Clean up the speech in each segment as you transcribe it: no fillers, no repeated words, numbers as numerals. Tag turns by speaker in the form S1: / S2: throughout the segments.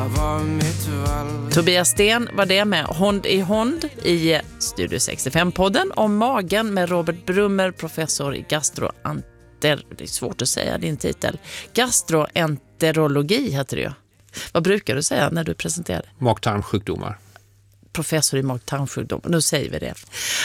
S1: Tobias Sten var det med Hond i Hond i Studio 65-podden om magen med Robert Brummer, professor i det är svårt att säga din titel. Gastroenterologi heter det ju. Vad brukar du säga när du presenterar det?
S2: Mag-tarmsjukdomar.
S1: Professor i mag-tarmsjukdomar, nu säger vi det.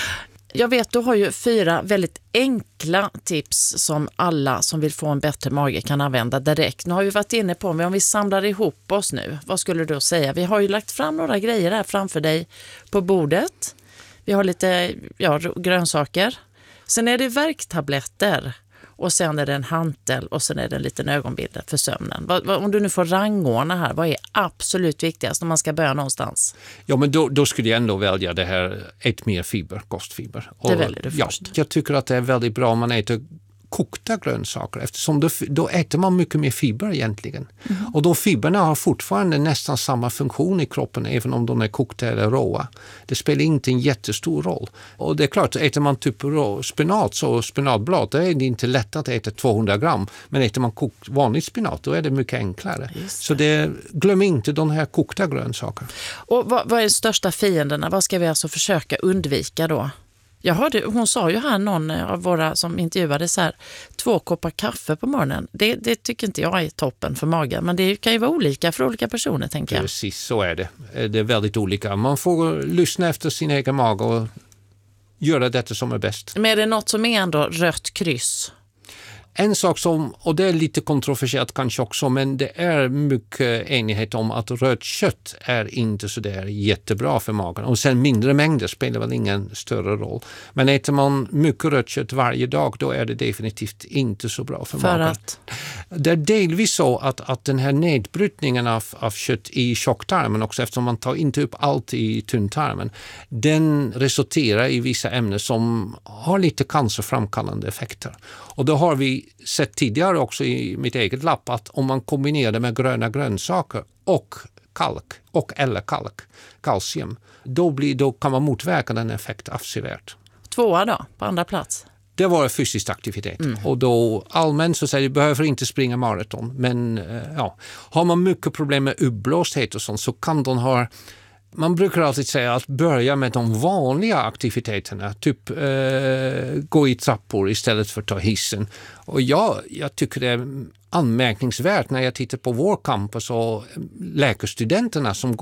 S1: Jag vet, du har ju 4 väldigt enkla tips som alla som vill få en bättre mage kan använda direkt. Nu har vi varit inne på, om vi samlar ihop oss nu, vad skulle du säga? Vi har ju lagt fram några grejer här framför dig på bordet. Vi har lite grönsaker. Sen är det värktabletter. Och sen är det en hantel och sen är det en liten ögonbild för sömnen. Om du nu får rangordna här, vad är absolut viktigast när man ska börja någonstans?
S2: Ja, men då skulle jag ändå välja det här, ät mer fiber, kostfiber. Och,
S1: det väljer du först.
S2: Ja, jag tycker att det är väldigt bra om man äter kokta grönsaker eftersom då äter man mycket mer fiber egentligen. Mm. Och de fiberna har fortfarande nästan samma funktion i kroppen även om de är kokta eller råa. Det spelar inte en jättestor roll. Och det är klart, äter man typ spenat så spenatblad, då är det inte lätt att äta 200 gram. Men äter man kokt vanlig spenat, då är det mycket enklare. Så glöm inte de här kokta grönsaker.
S1: Och vad är de största fienderna? Vad ska vi alltså försöka undvika då? Jag hörde, hon sa ju här, någon av våra som intervjuade så här, 2 koppar kaffe på morgonen. Det tycker inte jag är toppen för magen. Men det kan ju vara olika för olika personer, tänker jag.
S2: Precis, så är det. Det är väldigt olika. Man får lyssna efter sin egen mage och göra detta som är bäst.
S1: Men är det något som är ändå rött kryss?
S2: En sak som, och det är lite kontroversiellt kanske också, men det är mycket enighet om att rött kött är inte så där jättebra för magen. Och sen mindre mängder spelar väl ingen större roll. Men äter man mycket rött kött varje dag, då är det definitivt inte så bra för magen.
S1: Att?
S2: Det är delvis så att den här nedbrytningen av kött i tjocktarmen också, eftersom man tar inte upp allt i tunntarmen, den resulterar i vissa ämnen som har lite cancerframkallande effekter. Och då har vi sett tidigare också i mitt eget labb att om man kombinerar det med gröna grönsaker och kalk eller kalcium, då kan man motverka den effekten avsevärt.
S1: 2 då, på andra plats?
S2: Det var fysisk aktivitet. Och då allmänt så säger du behöver inte springa maraton. Men har man mycket problem med uppblåsthet och sånt så kan de ha. Man brukar alltid säga att börja med de vanliga aktiviteterna. Typ gå i trappor istället för att ta hissen. Och jag tycker det är anmärkningsvärt när jag tittar på vår campus och läkarstudenterna som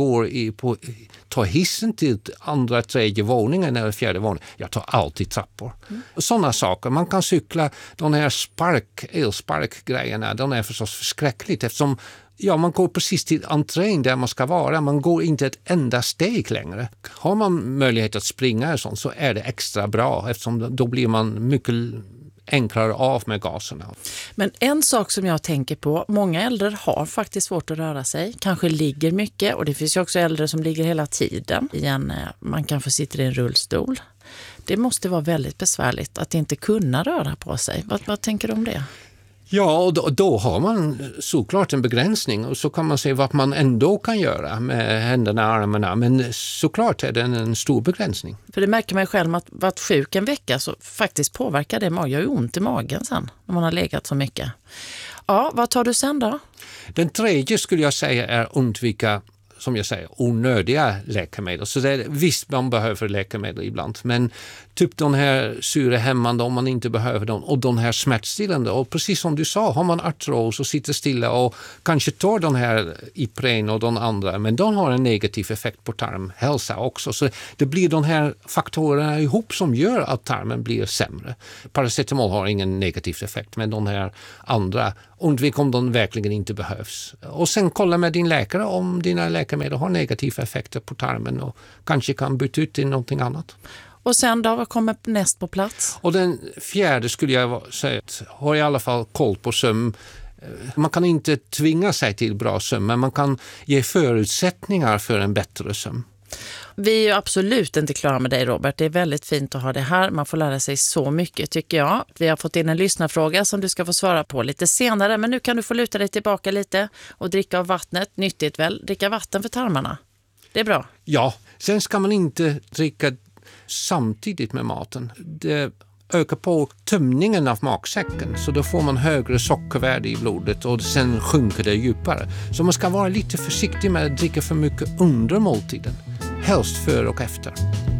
S2: tar hissen till 2:a, 3:e våningen eller 4:e våningen. Jag tar alltid trappor. Sådana saker. Man kan cykla de här elsparkgrejerna. De är förstås förskräckligt eftersom man går precis till entrén där man ska vara. Man går inte ett enda steg längre. Har man möjlighet att springa och sånt så är det extra bra eftersom då blir man mycket enklare av med gaserna.
S1: Men en sak som jag tänker på, många äldre har faktiskt svårt att röra sig. Kanske ligger mycket och det finns ju också äldre som ligger hela tiden. Man kanske sitter i en rullstol. Det måste vara väldigt besvärligt att inte kunna röra på sig. Vad tänker du om det?
S2: Ja, och då har man såklart en begränsning och så kan man se vad man ändå kan göra med händerna och armarna. Men såklart är det en stor begränsning. För
S1: det märker man själv att varit sjuk en vecka så faktiskt påverkar det magen. Jag har ju ont i magen sen när man har legat så mycket. Ja, vad tar du sen då?
S2: Den tredje skulle jag säga är undvika, som jag säger, onödiga läkemedel. Så det är, visst man behöver läkemedel ibland. Men typ de här syrehämmande om man inte behöver dem. Och de här smärtstillande. Och precis som du sa, har man artros och sitter stilla och kanske tar de här Ipren och de andra. Men de har en negativ effekt på tarmhälsa också. Så det blir de här faktorerna ihop som gör att tarmen blir sämre. Paracetamol har ingen negativ effekt. Men de här andra, undvik om de verkligen inte behövs. Och sen kolla med din läkare om dina läkemedel har negativa effekter på tarmen. Och kanske kan byta ut till någonting annat.
S1: Och sen då, vad kommer näst på plats?
S2: Och den fjärde skulle jag säga att har i alla fall koll på sömn. Man kan inte tvinga sig till bra sömn, men man kan ge förutsättningar för en bättre sömn.
S1: Vi är ju absolut inte klara med dig, Robert. Det är väldigt fint att ha det här. Man får lära sig så mycket, tycker jag. Vi har fått in en lyssnarfråga som du ska få svara på lite senare. Men nu kan du få luta dig tillbaka lite och dricka av vattnet. Nyttigt väl? Dricka vatten för tarmarna. Det är bra.
S2: Ja, sen ska man inte dricka samtidigt med maten. Det öka på tömningen av magsäcken, så då får man högre sockervärde i blodet och sen sjunker det djupare. Så man ska vara lite försiktig med att dricka för mycket under måltiden, helst före och efter.